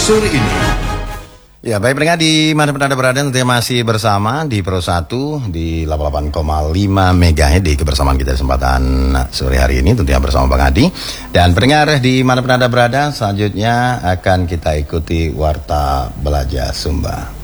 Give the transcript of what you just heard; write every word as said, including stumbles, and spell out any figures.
sore ini. Ya, baik pendengar di mana pun Anda berada, tentunya masih bersama di Pro satu di delapan puluh delapan koma lima megahertz di kebersamaan kita di kesempatan sore hari ini, tentunya bersama Bang Adi. Dan pendengar di mana pun Anda berada, selanjutnya akan kita ikuti Warta Belajar Sumba.